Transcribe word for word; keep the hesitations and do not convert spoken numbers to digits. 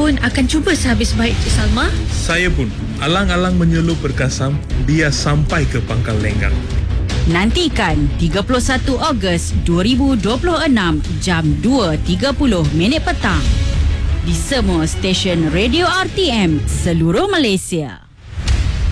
pun akan cuba sehabis baik, Cik Salma. Saya pun alang-alang menyelup berkasam biar sampai ke Pangkal Lenggang. Nantikan tiga puluh satu Ogos dua ribu dua puluh enam jam dua tiga puluh minit petang di semua stesen radio R T M seluruh Malaysia.